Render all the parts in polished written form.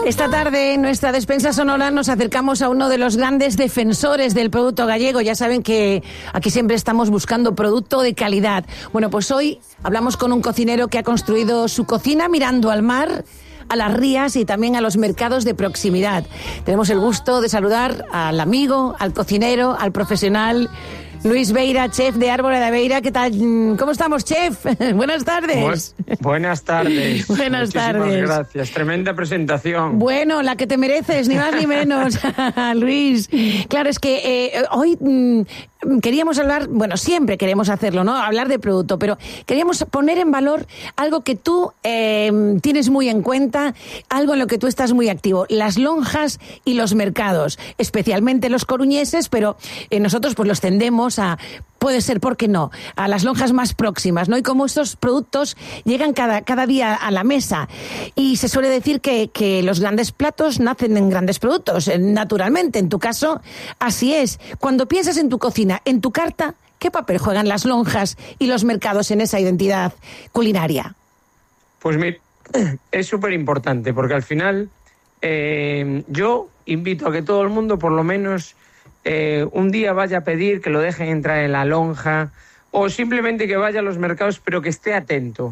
Esta tarde en nuestra despensa sonora nos acercamos a uno de los grandes defensores del producto gallego. Ya saben que aquí siempre estamos buscando producto de calidad. Bueno, pues hoy hablamos con un cocinero que ha construido su cocina mirando al mar, a las rías y también a los mercados de proximidad. Tenemos el gusto de saludar al amigo, al cocinero, al profesional Luis Beira, chef de Árbore da Beira. ¿Qué tal? ¿Cómo estamos, chef? Buenas tardes. Buenas tardes. Buenas tardes. Muchísimas gracias. Tremenda presentación. Bueno, la que te mereces, ni más ni menos, Luis. Claro, es que hoy queríamos hablar, bueno, siempre queremos hacerlo, ¿no? Hablar de producto, pero queríamos poner en valor algo que tú tienes muy en cuenta, algo en lo que tú estás muy activo, las lonjas y los mercados, especialmente los coruñeses, pero nosotros pues los tendemos a, puede ser, ¿por qué no?, a las lonjas más próximas, ¿no? Y como estos productos llegan cada día a la mesa. Y se suele decir que los grandes platos nacen en grandes productos, naturalmente. En tu caso, así es. Cuando piensas en tu cocina, en tu carta, ¿qué papel juegan las lonjas y los mercados en esa identidad culinaria? Pues mira, es súper importante, porque al final yo invito a que todo el mundo, por lo menos, un día vaya a pedir que lo dejen entrar en la lonja, o simplemente que vaya a los mercados, pero que esté atento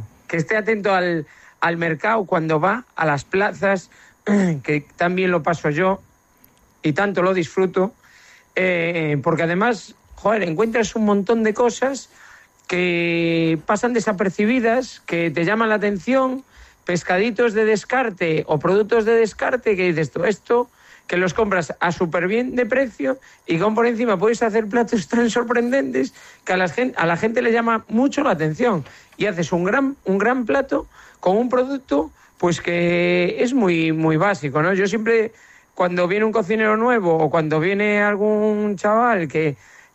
al mercado cuando va a las plazas, que también lo paso yo y tanto lo disfruto, porque además, joder, encuentras un montón de cosas que pasan desapercibidas, que te llaman la atención, pescaditos de descarte o productos de descarte que dices tú, esto, que los compras a súper bien de precio y con por encima puedes hacer platos tan sorprendentes que a la gente le llama mucho la atención y haces un gran plato con un producto pues que es muy, muy básico, ¿no? Yo siempre, cuando viene un cocinero nuevo o cuando viene algún chaval que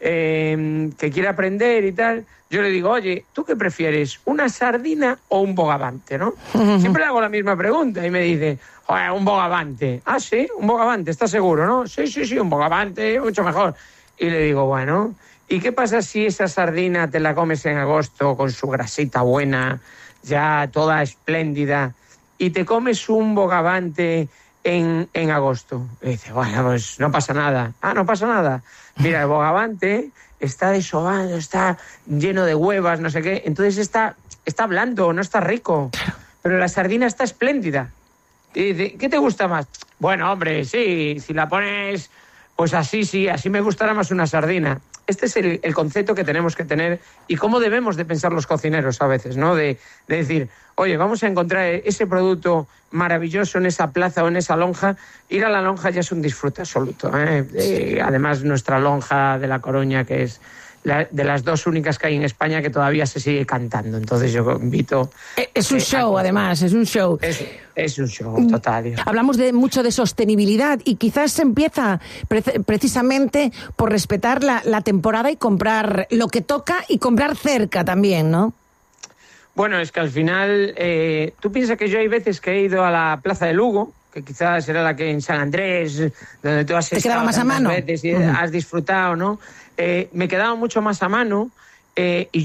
quiere aprender y tal, yo le digo, oye, ¿tú qué prefieres? ¿Una sardina o un bogavante, no? Siempre le hago la misma pregunta y me dice, joder, un bogavante. Ah, sí, un bogavante, ¿estás seguro, no? Sí, un bogavante, mucho mejor. Y le digo, bueno, ¿y qué pasa si esa sardina te la comes en agosto con su grasita buena, ya toda espléndida, y te comes un bogavante en agosto? Y dice, bueno, pues no pasa nada. Ah, no pasa nada. Mira, el bogavante está desobado, está lleno de huevas, no sé qué. Entonces está blando, no está rico. Pero la sardina está espléndida. Y dice, ¿qué te gusta más? Bueno, hombre, sí, si la pones pues así, sí, así me gustará más una sardina. Este es el concepto que tenemos que tener y cómo debemos de pensar los cocineros a veces, ¿no? De decir, oye, vamos a encontrar ese producto maravilloso en esa plaza o en esa lonja. Ir a la lonja ya es un disfrute absoluto, ¿eh? Además, nuestra lonja de La Coruña, que es de las dos únicas que hay en España que todavía se sigue cantando. Entonces yo invito... Es un show, además, es un show. Es un show, total. Hablamos mucho de sostenibilidad y quizás se empieza precisamente por respetar la temporada y comprar lo que toca y comprar cerca también, ¿no? Bueno, es que al final, tú piensas que yo hay veces que he ido a la Plaza de Lugo, que quizás era la que en San Andrés, donde tú has estado, te quedaba más a mano, veces y has disfrutado, ¿no? Me quedaba mucho más a mano, y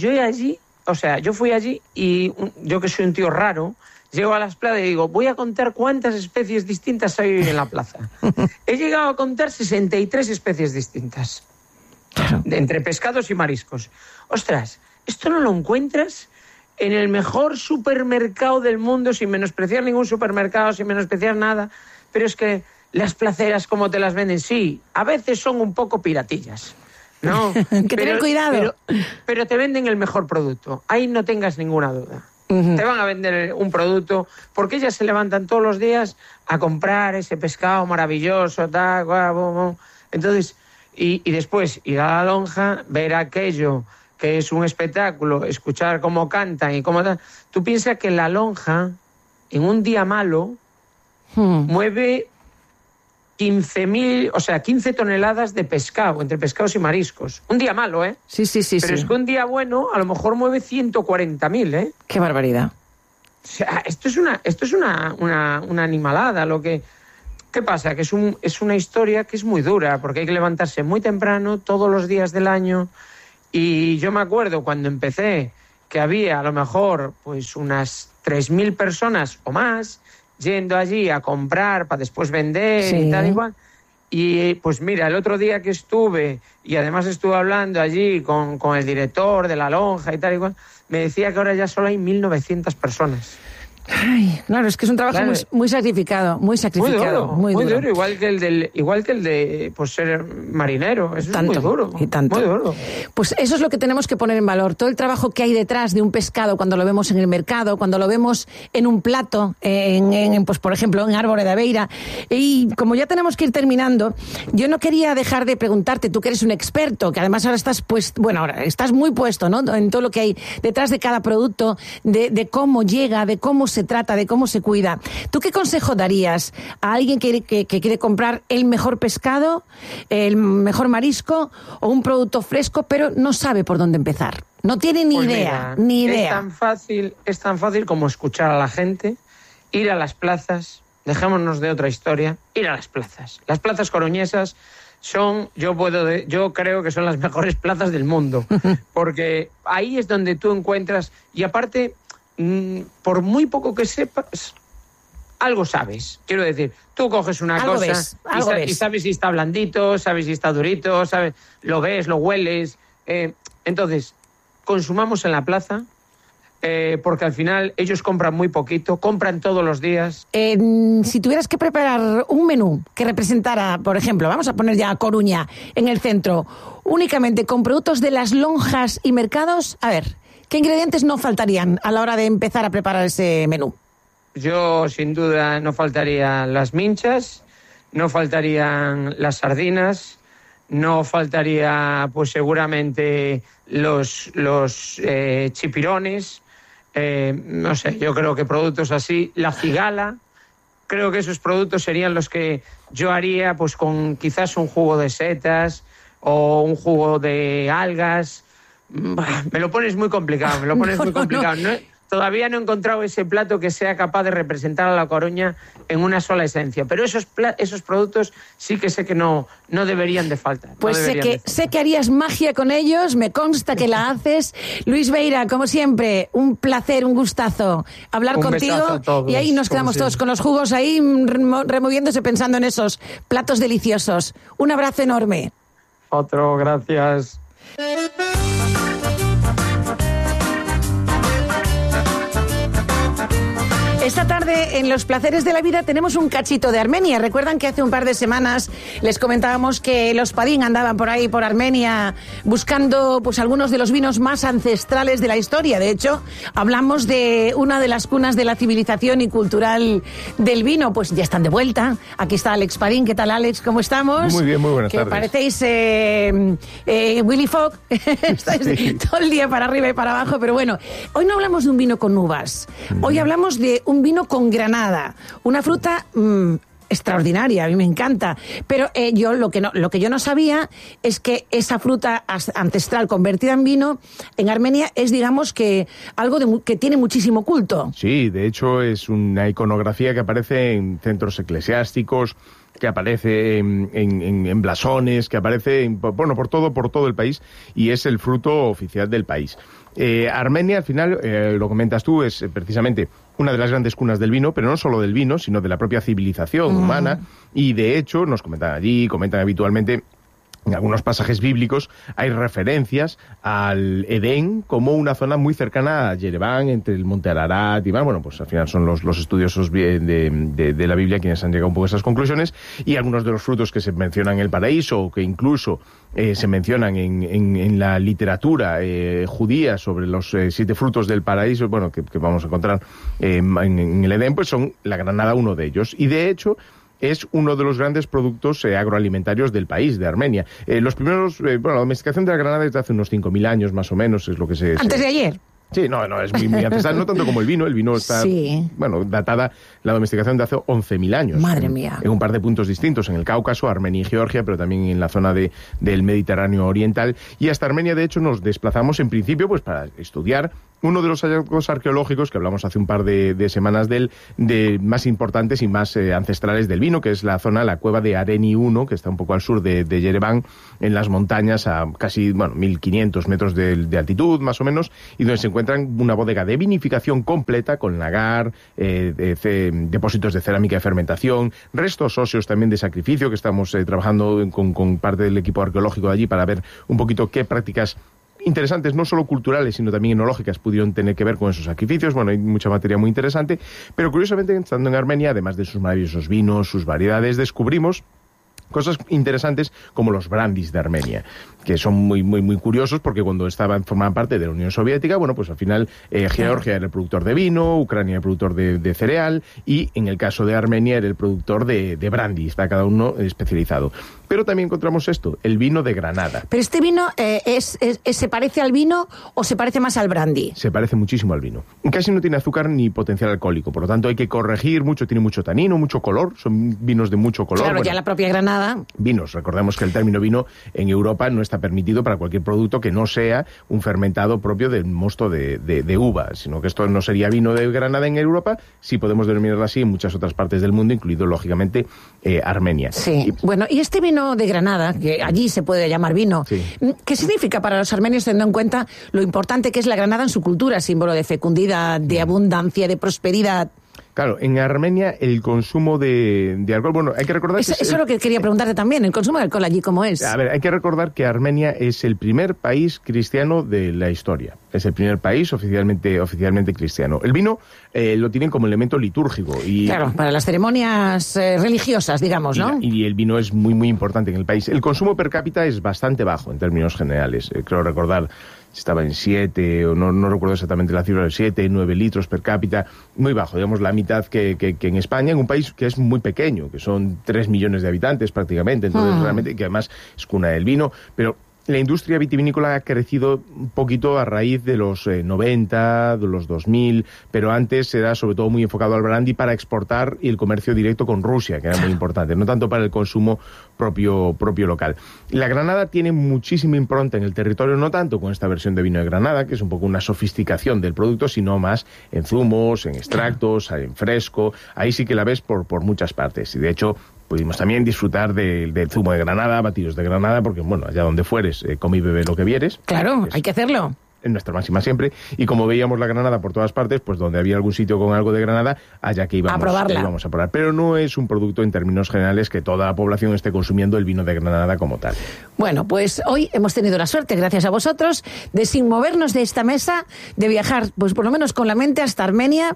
yo fui allí y yo, que soy un tío raro, llego a las plazas y digo, voy a contar cuántas especies distintas hay en la plaza. He llegado a contar 63 especies distintas, entre pescados y mariscos. Ostras, esto no lo encuentras en el mejor supermercado del mundo, sin menospreciar ningún supermercado, sin menospreciar nada, pero es que las placeras, como te las venden, sí, a veces son un poco piratillas, ¿no? Tener cuidado. Pero te venden el mejor producto, ahí no tengas ninguna duda. Te van a vender un producto, porque ellas se levantan todos los días a comprar ese pescado maravilloso, entonces, y después ir a la lonja, ver aquello que es un espectáculo, escuchar cómo cantan y cómo... Tú piensas que la lonja, en un día malo, mueve 15 toneladas de pescado, entre pescados y mariscos. Un día malo, ¿eh? Sí. Pero es que un día bueno, a lo mejor mueve 140.000, ¿eh? ¡Qué barbaridad! O sea, esto es una animalada. ¿Qué pasa? Que es una historia que es muy dura, porque hay que levantarse muy temprano, todos los días del año. Y yo me acuerdo cuando empecé que había a lo mejor pues unas 3.000 personas o más yendo allí a comprar para después vender y tal igual. Y pues mira, el otro día que estuve, y además estuve hablando allí con el director de la lonja y tal igual, me decía que ahora ya solo hay 1.900 personas. Ay, claro, es que es un trabajo muy sacrificado, muy sacrificado. Muy duro, igual que el de pues, ser marinero. Eso es muy duro. Y tanto. Muy duro. Pues eso es lo que tenemos que poner en valor. Todo el trabajo que hay detrás de un pescado cuando lo vemos en el mercado, cuando lo vemos en un plato, pues por ejemplo, en Árbore de Aveira. Y como ya tenemos que ir terminando, yo no quería dejar de preguntarte, tú que eres un experto, que además ahora estás ahora estás muy puesto, ¿no?, en todo lo que hay detrás de cada producto, de cómo llega, de cómo se trata, de cómo se cuida. ¿Tú qué consejo darías a alguien que quiere comprar el mejor pescado, el mejor marisco o un producto fresco, pero no sabe por dónde empezar? No tiene ni idea. Es tan fácil como escuchar a la gente, ir a las plazas, dejémonos de otra historia, ir a las plazas. Las plazas coruñesas son, yo creo que son las mejores plazas del mundo, porque ahí es donde tú encuentras, y aparte, por muy poco que sepas, algo sabes. Quiero decir, tú coges una cosa y sabes si está blandito, sabes si está durito, sabes, lo ves, lo hueles. Entonces, consumamos en la plaza, porque al final ellos compran muy poquito, compran todos los días. Si tuvieras que preparar un menú que representara, por ejemplo, vamos a poner ya Coruña en el centro, únicamente con productos de las lonjas y mercados, a ver, ¿qué ingredientes no faltarían a la hora de empezar a preparar ese menú? Yo, sin duda, no faltarían las minchas, no faltarían las sardinas, no faltaría, pues seguramente, los chipirones, no sé, yo creo que productos así, la cigala, creo que esos productos serían los que yo haría, pues con quizás un jugo de setas o un jugo de algas. Me lo pones muy complicado, No, todavía no he encontrado ese plato que sea capaz de representar a La Coruña en una sola esencia, pero esos productos sí que sé que no deberían de faltar. Pues sé que harías magia con ellos, me consta que la haces. Luis Beira, como siempre, un placer, un gustazo hablar contigo, y ahí nos quedamos todos con los jugos ahí removiéndose pensando en esos platos deliciosos. Un abrazo enorme. Otro, gracias. Esta tarde en Los Placeres de la Vida tenemos un cachito de Armenia. Recuerdan que hace un par de semanas les comentábamos que los Padín andaban por ahí, por Armenia, buscando pues algunos de los vinos más ancestrales de la historia. De hecho, hablamos de una de las cunas de la civilización y cultural del vino. Pues ya están de vuelta. Aquí está Alex Padín. ¿Qué tal, Alex? ¿Cómo estamos? Muy bien, muy buenas tardes. Parecéis Willy Fogg. Estáis todo el día para arriba y para abajo. Pero bueno, hoy no hablamos de un vino con uvas. Hoy hablamos de un vino con granada, una fruta extraordinaria, a mí me encanta, pero yo lo que yo no sabía es que esa fruta ancestral convertida en vino en Armenia es, digamos, que algo que tiene muchísimo culto. Sí, de hecho es una iconografía que aparece en centros eclesiásticos, que aparece en blasones, que aparece por todo el país, y es el fruto oficial del país. Armenia, al final, lo comentas tú, es precisamente una de las grandes cunas del vino, pero no solo del vino, sino de la propia civilización humana, y de hecho, nos comentan habitualmente, en algunos pasajes bíblicos hay referencias al Edén como una zona muy cercana a Yereván, entre el monte Ararat y más. Bueno, pues al final son los estudiosos de la Biblia quienes han llegado un poco a esas conclusiones, y algunos de los frutos que se mencionan en el paraíso, o que incluso se mencionan en la literatura judía sobre los 7 frutos del paraíso, bueno, que vamos a encontrar en el Edén, pues son la granada uno de ellos. Y de hecho es uno de los grandes productos agroalimentarios del país, de Armenia. Los primeros, la domesticación de la granada es de hace unos 5.000 años, más o menos, es lo que ¿Antes de ayer? Sí, no, es muy ancestral, no tanto como el vino está, datada la domesticación de hace 11.000 años. Madre mía. En un par de puntos distintos, en el Cáucaso, Armenia y Georgia, pero también en la zona del Mediterráneo oriental. Y hasta Armenia, de hecho, nos desplazamos en principio pues para estudiar uno de los hallazgos arqueológicos que hablamos hace un par de semanas de más importantes y más ancestrales del vino, que es la cueva de Areni 1, que está un poco al sur de Yerevan, en las montañas a casi 1.500 metros de altitud, más o menos, y donde se encuentran una bodega de vinificación completa con lagar, depósitos de cerámica de fermentación, restos óseos también de sacrificio, que estamos trabajando con parte del equipo arqueológico de allí para ver un poquito qué prácticas interesantes, no solo culturales, sino también enológicas, pudieron tener que ver con esos sacrificios. Bueno, hay mucha materia muy interesante, pero curiosamente, estando en Armenia, además de sus maravillosos vinos, sus variedades, descubrimos cosas interesantes como los brandis de Armenia, que son muy curiosos, porque cuando formaban parte de la Unión Soviética, bueno, pues al final Georgia era el productor de vino, Ucrania era el productor de cereal, y en el caso de Armenia era el productor de brandy, está cada uno especializado. Pero también encontramos esto, el vino de Granada. ¿Pero este vino se parece al vino o se parece más al brandy? Se parece muchísimo al vino. Casi no tiene azúcar ni potencial alcohólico, por lo tanto hay que corregir mucho, tiene mucho tanino, mucho color, son vinos de mucho color. Claro, ya la propia Granada. Vinos, recordemos que el término vino en Europa no está permitido para cualquier producto que no sea un fermentado propio del mosto de uva, sino que esto no sería vino de Granada en Europa, sí podemos denominarlo así en muchas otras partes del mundo, incluido lógicamente Armenia. Sí, bueno, y este vino de Granada, que allí se puede llamar vino, sí. ¿Qué significa para los armenios, teniendo en cuenta lo importante que es la Granada en su cultura, símbolo de fecundidad, de abundancia, de prosperidad? Claro, en Armenia el consumo de alcohol, bueno, hay que recordar... Eso es lo que quería preguntarte también, el consumo de alcohol allí, ¿cómo es? A ver, hay que recordar que Armenia es el primer país cristiano de la historia. Es el primer país oficialmente cristiano. El vino lo tienen como elemento litúrgico. Y, claro, para las ceremonias religiosas, digamos, ¿no? Y el vino es muy importante en el país. El consumo per cápita es bastante bajo en términos generales. Creo recordar... estaba en 7, o no recuerdo exactamente la cifra, de 7, 9 litros per cápita, muy bajo, digamos la mitad que en España, en un país que es muy pequeño, que son 3 millones de habitantes prácticamente, entonces realmente, que además es cuna del vino, pero la industria vitivinícola ha crecido un poquito a raíz de los 90, de los 2000, pero antes era sobre todo muy enfocado al brandy para exportar y el comercio directo con Rusia, que era muy importante, no tanto para el consumo propio local. La Granada tiene muchísima impronta en el territorio, no tanto con esta versión de vino de Granada, que es un poco una sofisticación del producto, sino más en zumos, en extractos, en fresco, ahí sí que la ves por muchas partes, y de hecho pudimos también disfrutar del zumo de Granada, batidos de Granada, porque, bueno, allá donde fueres, come y bebe lo que vieres. Claro, hay que hacerlo. En nuestra máxima siempre, y como veíamos la Granada por todas partes, pues donde había algún sitio con algo de Granada, allá que íbamos a probarla. Íbamos a probar. Pero no es un producto en términos generales que toda la población esté consumiendo el vino de Granada como tal. Bueno, pues hoy hemos tenido la suerte, gracias a vosotros, de sin movernos de esta mesa, de viajar, pues por lo menos con la mente hasta Armenia,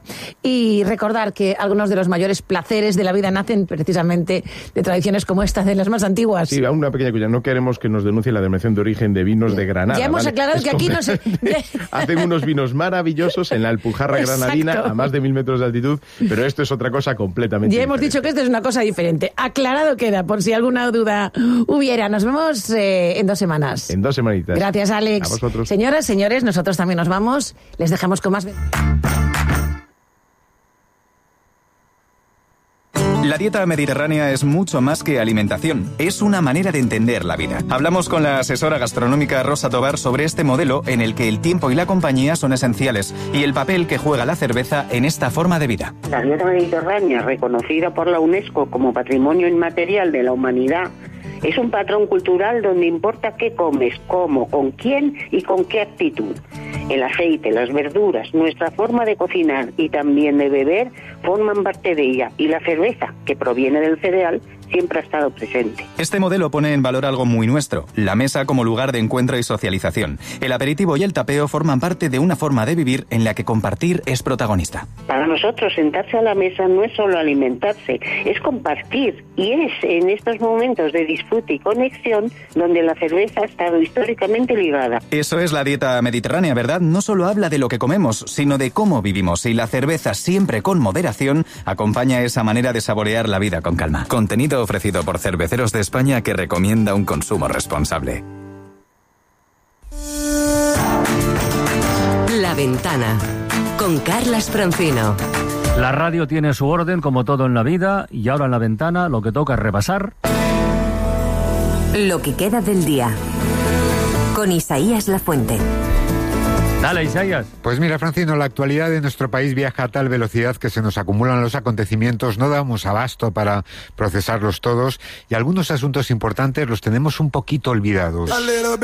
y recordar que algunos de los mayores placeres de la vida nacen precisamente de tradiciones como esta, de las más antiguas. Sí, una pequeña cuya, no queremos que nos denuncie la denominación de origen de vinos de Granada. Ya hemos aclarado que aquí no se... Hacen unos vinos maravillosos en la Alpujarra granadina, a más de 1000 metros de altitud, pero esto es otra cosa completamente diferente. Ya hemos diferente. dicho que esto es una cosa diferente. Aclarado queda, por si alguna duda hubiera. Nos vemos en 2 semanas. En 2 semanitas. Gracias, Alex. A vosotros. Señoras, señores, nosotros también nos vamos. Les dejamos con más... La dieta mediterránea es mucho más que alimentación, es una manera de entender la vida. Hablamos con la asesora gastronómica Rosa Tobar sobre este modelo en el que el tiempo y la compañía son esenciales y el papel que juega la cerveza en esta forma de vida. La dieta mediterránea, reconocida por la UNESCO como Patrimonio Inmaterial de la Humanidad, es un patrón cultural donde importa qué comes, cómo, con quién y con qué actitud. El aceite, las verduras, nuestra forma de cocinar y también de beber forman parte de ella, y la cerveza, que proviene del cereal, siempre ha estado presente. Este modelo pone en valor algo muy nuestro, la mesa como lugar de encuentro y socialización. El aperitivo y el tapeo forman parte de una forma de vivir en la que compartir es protagonista. Para nosotros, sentarse a la mesa no es solo alimentarse, es compartir, y es en estos momentos de disfrute y conexión donde la cerveza ha estado históricamente ligada. Eso es la dieta mediterránea, ¿verdad? No solo habla de lo que comemos, sino de cómo vivimos, y la cerveza, siempre con moderación, acompaña esa manera de saborear la vida con calma. Contenido ofrecido por Cerveceros de España, que recomienda un consumo responsable. La Ventana, con Carlas Francino. La radio tiene su orden, como todo en la vida, y ahora en La Ventana lo que toca es repasar lo que queda del día, con Isaías Lafuente. Dale, Isaías. Pues mira, Francino, la actualidad de nuestro país viaja a tal velocidad que se nos acumulan los acontecimientos, no damos abasto para procesarlos todos y algunos asuntos importantes los tenemos un poquito olvidados.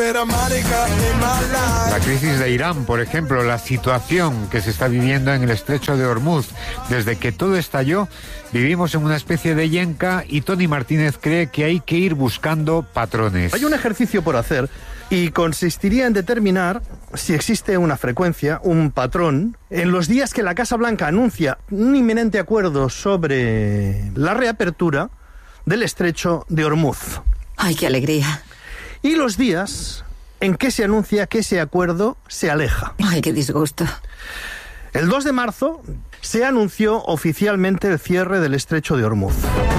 La crisis de Irán, por ejemplo, la situación que se está viviendo en el estrecho de Hormuz. Desde que todo estalló, vivimos en una especie de yenca y Tony Martínez cree que hay que ir buscando patrones. Hay un ejercicio por hacer y consistiría en determinar si existe una frecuencia, un patrón, en los días que la Casa Blanca anuncia un inminente acuerdo sobre la reapertura del estrecho de Hormuz. ¡Ay, qué alegría! Y los días en que se anuncia que ese acuerdo se aleja. ¡Ay, qué disgusto! El 2 de marzo se anunció oficialmente el cierre del estrecho de Hormuz.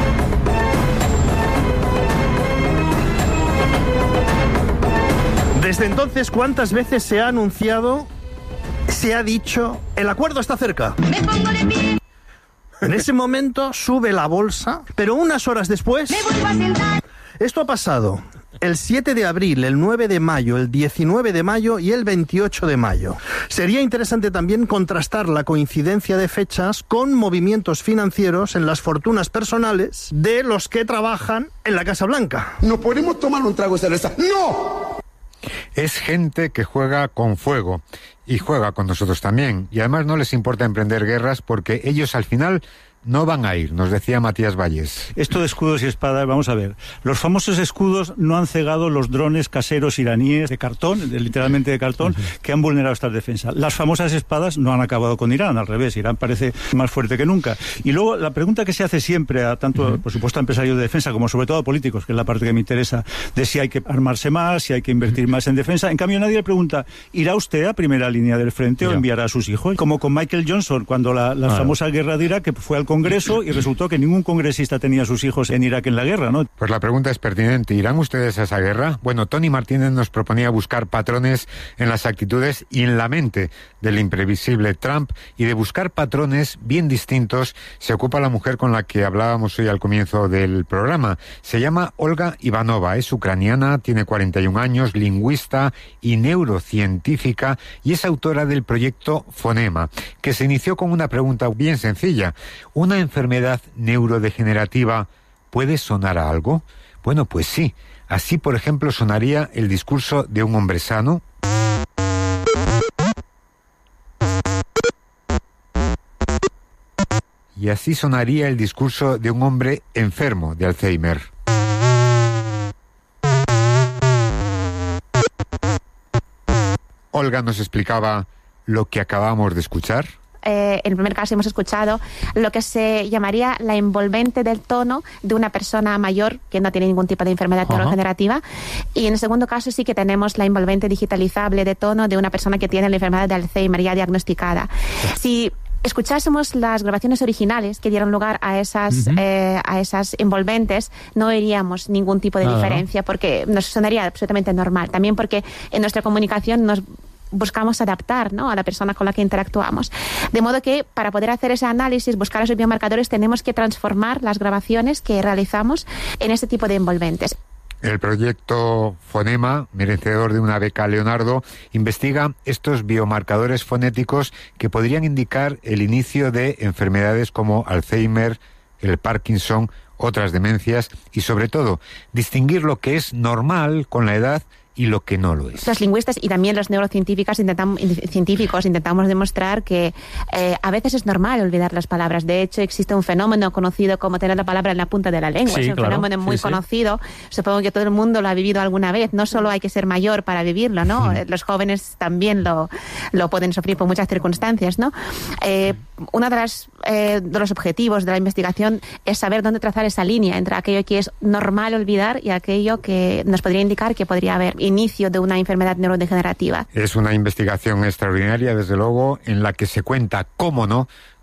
Desde entonces, ¿cuántas veces se ha anunciado, se ha dicho, el acuerdo está cerca? ¡Me pongo de pie! En ese momento sube la bolsa, pero unas horas después... ¡Me vuelvo a sentar! Esto ha pasado el 7 de abril, el 9 de mayo, el 19 de mayo y el 28 de mayo. Sería interesante también contrastar la coincidencia de fechas con movimientos financieros en las fortunas personales de los que trabajan en la Casa Blanca. ¿No podemos tomar un trago de cerveza? ¡No! Es gente que juega con fuego y juega con nosotros también. Y además no les importa emprender guerras porque ellos al final no van a ir, nos decía Matías Valles. Esto de escudos y espadas, vamos a ver. Los famosos escudos no han cegado los drones caseros iraníes de cartón, literalmente de cartón, que han vulnerado estas defensas. Las famosas espadas no han acabado con Irán, al revés, Irán parece más fuerte que nunca. Y luego la pregunta que se hace siempre a tanto, por supuesto, a empresarios de defensa como sobre todo a políticos, que es la parte que me interesa, de si hay que armarse más, si hay que invertir más en defensa. En cambio, nadie le pregunta, ¿irá usted a primera línea del frente o enviará a sus hijos? Como con Michael Johnson, cuando la famosa guerra de Irak, que fue al Congreso y resultó que ningún congresista tenía a sus hijos en Irak en la guerra, ¿no? Pues la pregunta es pertinente. ¿Irán ustedes a esa guerra? Bueno, Tony Martínez nos proponía buscar patrones en las actitudes y en la mente del imprevisible Trump, y de buscar patrones bien distintos se ocupa la mujer con la que hablábamos hoy al comienzo del programa. Se llama Olga Ivanova, es ucraniana, tiene 41 años, lingüista y neurocientífica, y es autora del proyecto Fonema, que se inició con una pregunta bien sencilla. ¿Una enfermedad neurodegenerativa puede sonar a algo? Bueno, pues sí. Así, por ejemplo, sonaría el discurso de un hombre sano. Y así sonaría el discurso de un hombre enfermo de Alzheimer. Olga nos explicaba lo que acabamos de escuchar. En el primer caso hemos escuchado lo que se llamaría la envolvente del tono de una persona mayor que no tiene ningún tipo de enfermedad neurodegenerativa, y en el segundo caso sí que tenemos la envolvente digitalizable de tono de una persona que tiene la enfermedad de Alzheimer ya diagnosticada. Si escuchásemos las grabaciones originales que dieron lugar a esas envolventes, no veríamos ningún tipo de diferencia, porque nos sonaría absolutamente normal. También porque en nuestra comunicación nos buscamos adaptar, ¿no?, a la persona con la que interactuamos. De modo que para poder hacer ese análisis, buscar esos biomarcadores, tenemos que transformar las grabaciones que realizamos en este tipo de envolventes. El proyecto Fonema, merecedor de una beca Leonardo, investiga estos biomarcadores fonéticos que podrían indicar el inicio de enfermedades como Alzheimer, el Parkinson, otras demencias, y sobre todo distinguir lo que es normal con la edad y lo que no lo es. Los lingüistas y también los neurocientíficos intentamos demostrar que a veces es normal olvidar las palabras. De hecho, existe un fenómeno conocido como tener la palabra en la punta de la lengua. Sí, es un fenómeno muy conocido. Supongo que todo el mundo lo ha vivido alguna vez. No solo hay que ser mayor para vivirlo, ¿no? Los jóvenes también lo pueden sufrir por muchas circunstancias, ¿no? Uno de los objetivos de la investigación es saber dónde trazar esa línea entre aquello que es normal olvidar y aquello que nos podría indicar que podría haber inicio de una enfermedad neurodegenerativa. Es una investigación extraordinaria, desde luego, en la que se cuenta, cómo no,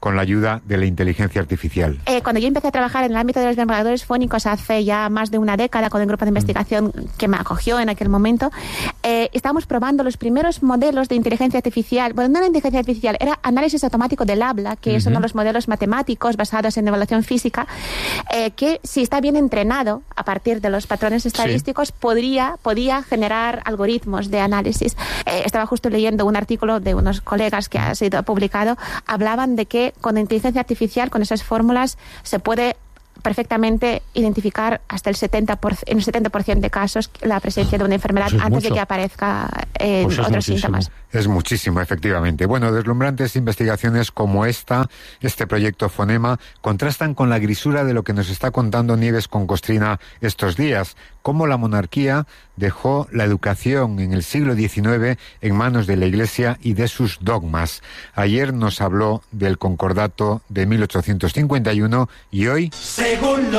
con la ayuda de la inteligencia artificial? Cuando yo empecé a trabajar en el ámbito de los navegadores fónicos hace ya más de una década, con el grupo de investigación que me acogió en aquel momento, estábamos probando los primeros modelos de inteligencia artificial. Bueno, no era inteligencia artificial, era análisis automático del habla, que es uno de los modelos matemáticos basados en evaluación física, que si está bien entrenado a partir de los patrones estadísticos, podía generar algoritmos de análisis. Estaba justo leyendo un artículo de unos colegas que ha sido publicado, hablaban de que con inteligencia artificial, con esas fórmulas, se puede perfectamente identificar hasta en el 70% de casos la presencia de una enfermedad antes de que aparezca otros síntomas. Es muchísimo, efectivamente. Bueno, deslumbrantes investigaciones como este proyecto Fonema, contrastan con la grisura de lo que nos está contando Nieves con Costrina estos días, cómo la monarquía dejó la educación en el siglo XIX en manos de la Iglesia y de sus dogmas. Ayer nos habló del Concordato de 1851 y hoy...